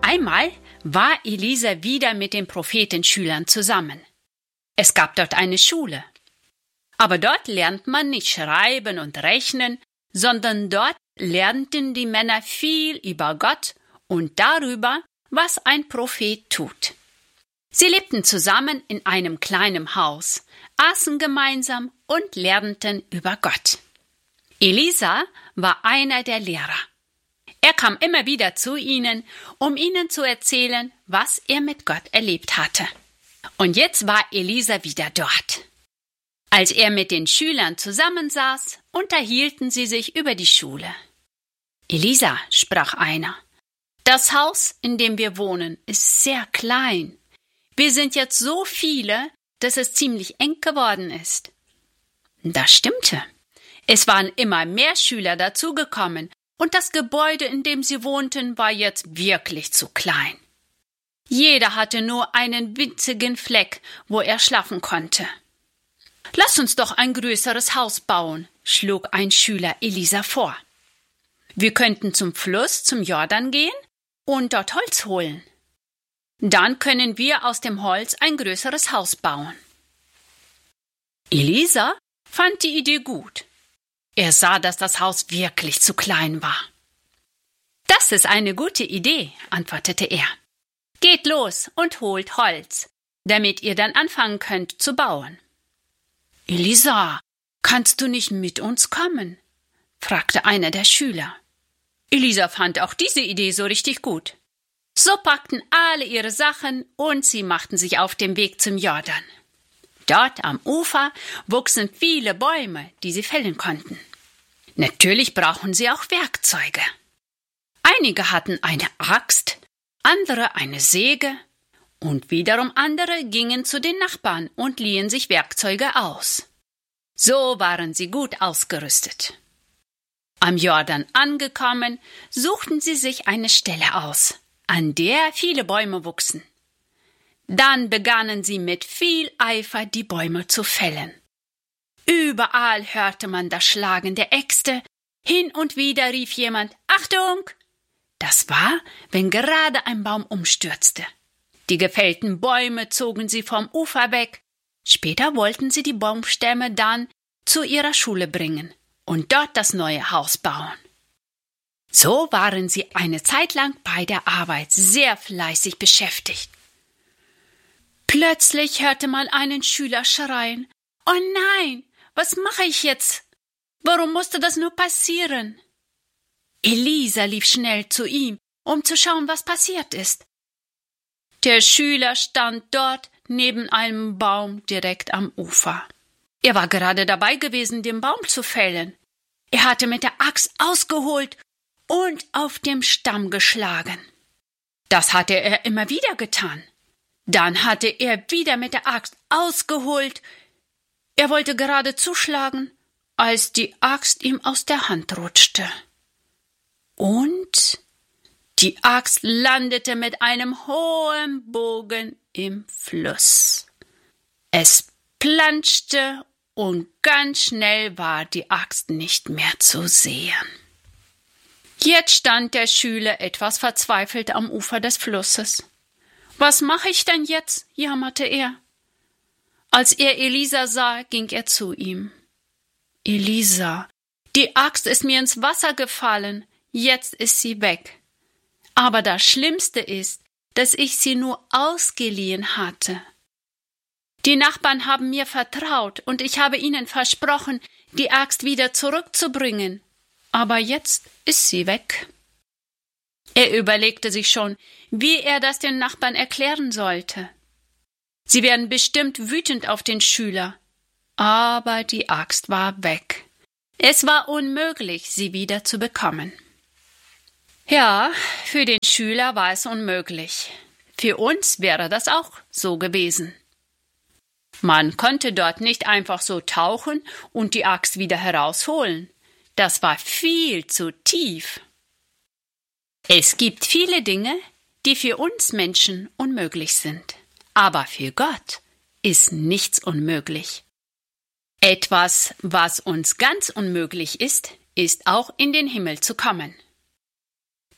Einmal war Elisa wieder mit den Prophetenschülern zusammen. Es gab dort eine Schule. Aber dort lernt man nicht schreiben und rechnen, sondern dort lernten die Männer viel über Gott und darüber, was ein Prophet tut. Sie lebten zusammen in einem kleinen Haus, aßen gemeinsam und lernten über Gott. Elisa war einer der Lehrer. Er kam immer wieder zu ihnen, um ihnen zu erzählen, was er mit Gott erlebt hatte. Und jetzt war Elisa wieder dort. Als er mit den Schülern zusammensaß, unterhielten sie sich über die Schule. »Elisa«, sprach einer, »das Haus, in dem wir wohnen, ist sehr klein. Wir sind jetzt so viele, dass es ziemlich eng geworden ist.« Das stimmte. Es waren immer mehr Schüler dazugekommen und das Gebäude, in dem sie wohnten, war jetzt wirklich zu klein. Jeder hatte nur einen winzigen Fleck, wo er schlafen konnte. »Lass uns doch ein größeres Haus bauen«, schlug ein Schüler Elisa vor. »Wir könnten zum Fluss, zum Jordan gehen und dort Holz holen. Dann können wir aus dem Holz ein größeres Haus bauen.« Elisa fand die Idee gut. Er sah, dass das Haus wirklich zu klein war. »Das ist eine gute Idee«, antwortete er. »Geht los und holt Holz, damit ihr dann anfangen könnt zu bauen.« »Elisa, kannst du nicht mit uns kommen?« fragte einer der Schüler. Elisa fand auch diese Idee so richtig gut. So packten alle ihre Sachen und sie machten sich auf den Weg zum Jordan. Dort am Ufer wuchsen viele Bäume, die sie fällen konnten. Natürlich brauchen sie auch Werkzeuge. Einige hatten eine Axt, andere eine Säge und wiederum andere gingen zu den Nachbarn und liehen sich Werkzeuge aus. So waren sie gut ausgerüstet. Am Jordan angekommen, suchten sie sich eine Stelle aus, an der viele Bäume wuchsen. Dann begannen sie mit viel Eifer, die Bäume zu fällen. Überall hörte man das Schlagen der Äxte, hin und wieder rief jemand »Achtung!« Das war, wenn gerade ein Baum umstürzte. Die gefällten Bäume zogen sie vom Ufer weg. Später wollten sie die Baumstämme dann zu ihrer Schule bringen und dort das neue Haus bauen. So waren sie eine Zeit lang bei der Arbeit sehr fleißig beschäftigt. Plötzlich hörte man einen Schüler schreien: »Oh nein, was mache ich jetzt? Warum musste das nur passieren?« Elisa lief schnell zu ihm, um zu schauen, was passiert ist. Der Schüler stand dort neben einem Baum direkt am Ufer. Er war gerade dabei gewesen, den Baum zu fällen. Er hatte mit der Axt ausgeholt und auf dem Stamm geschlagen. Das hatte er immer wieder getan. Dann hatte er wieder mit der Axt ausgeholt. Er wollte gerade zuschlagen, als die Axt ihm aus der Hand rutschte. Und die Axt landete mit einem hohen Bogen im Fluss. Es planschte und ganz schnell war die Axt nicht mehr zu sehen. Jetzt stand der Schüler etwas verzweifelt am Ufer des Flusses. »Was mache ich denn jetzt?« jammerte er. Als er Elisa sah, ging er zu ihm. »Elisa, die Axt ist mir ins Wasser gefallen, jetzt ist sie weg. Aber das Schlimmste ist, dass ich sie nur ausgeliehen hatte. Die Nachbarn haben mir vertraut und ich habe ihnen versprochen, die Axt wieder zurückzubringen. Aber jetzt ist sie weg.« Er überlegte sich schon, wie er das den Nachbarn erklären sollte. Sie werden bestimmt wütend auf den Schüler. Aber die Axt war weg. Es war unmöglich, sie wieder zu bekommen. Ja, für den Schüler war es unmöglich. Für uns wäre das auch so gewesen. Man konnte dort nicht einfach so tauchen und die Axt wieder herausholen. Das war viel zu tief. Es gibt viele Dinge, die für uns Menschen unmöglich sind. Aber für Gott ist nichts unmöglich. Etwas, was uns ganz unmöglich ist, ist auch in den Himmel zu kommen.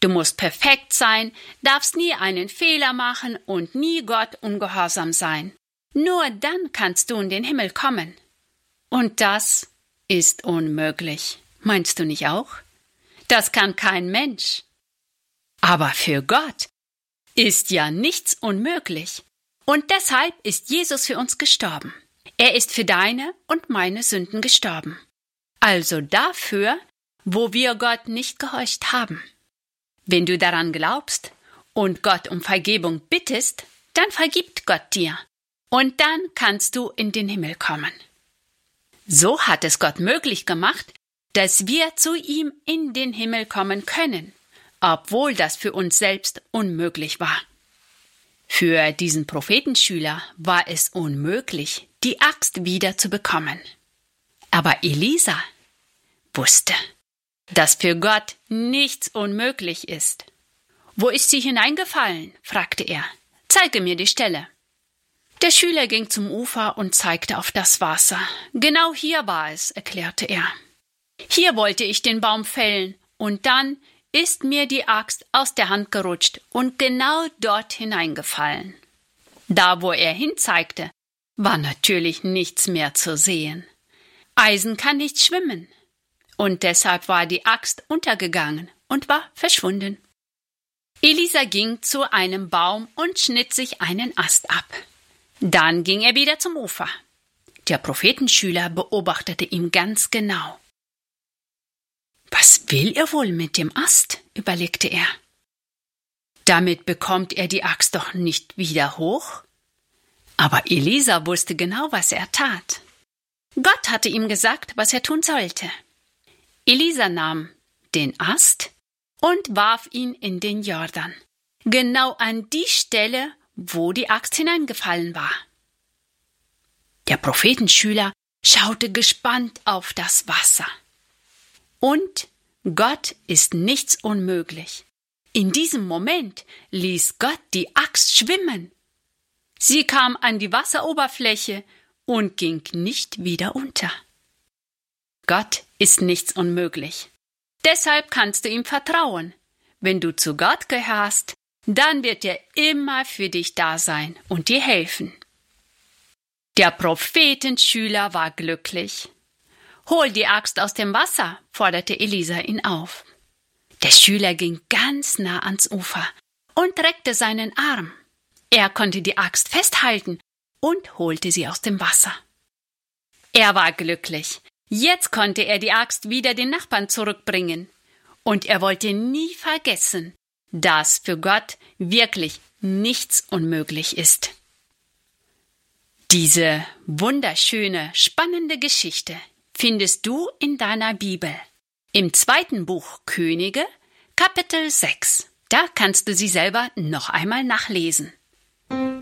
Du musst perfekt sein, darfst nie einen Fehler machen und nie Gott ungehorsam sein. Nur dann kannst du in den Himmel kommen. Und das ist unmöglich. Meinst du nicht auch? Das kann kein Mensch. Aber für Gott ist ja nichts unmöglich. Und deshalb ist Jesus für uns gestorben. Er ist für deine und meine Sünden gestorben. Also dafür, wo wir Gott nicht gehorcht haben. Wenn du daran glaubst und Gott um Vergebung bittest, dann vergibt Gott dir. Und dann kannst du in den Himmel kommen. So hat es Gott möglich gemacht, dass wir zu ihm in den Himmel kommen können, obwohl das für uns selbst unmöglich war. Für diesen Prophetenschüler war es unmöglich, die Axt wieder zu bekommen. Aber Elisa wusste, dass für Gott nichts unmöglich ist. »Wo ist sie hineingefallen?« fragte er. »Zeige mir die Stelle.« Der Schüler ging zum Ufer und zeigte auf das Wasser. »Genau hier war es«, erklärte er. »Hier wollte ich den Baum fällen, und dann ist mir die Axt aus der Hand gerutscht und genau dort hineingefallen.« Da, wo er hinzeigte, war natürlich nichts mehr zu sehen. Eisen kann nicht schwimmen. Und deshalb war die Axt untergegangen und war verschwunden. Elisa ging zu einem Baum und schnitt sich einen Ast ab. Dann ging er wieder zum Ufer. Der Prophetenschüler beobachtete ihn ganz genau. »Was will er wohl mit dem Ast?« überlegte er. »Damit bekommt er die Axt doch nicht wieder hoch?« Aber Elisa wusste genau, was er tat. Gott hatte ihm gesagt, was er tun sollte. Elisa nahm den Ast und warf ihn in den Jordan, genau an die Stelle, wo die Axt hineingefallen war. Der Prophetenschüler schaute gespannt auf das Wasser. Und Gott ist nichts unmöglich. In diesem Moment ließ Gott die Axt schwimmen. Sie kam an die Wasseroberfläche und ging nicht wieder unter. Gott ist nichts unmöglich. Deshalb kannst du ihm vertrauen. Wenn du zu Gott gehörst, dann wird er immer für dich da sein und dir helfen. Der Prophetenschüler war glücklich. »Hol die Axt aus dem Wasser«, forderte Elisa ihn auf. Der Schüler ging ganz nah ans Ufer und reckte seinen Arm. Er konnte die Axt festhalten und holte sie aus dem Wasser. Er war glücklich. Jetzt konnte er die Axt wieder den Nachbarn zurückbringen. Und er wollte nie vergessen, dass für Gott wirklich nichts unmöglich ist. Diese wunderschöne, spannende Geschichte findest du in deiner Bibel. Im 2. Buch Könige, Kapitel 6. Da kannst du sie selber noch einmal nachlesen.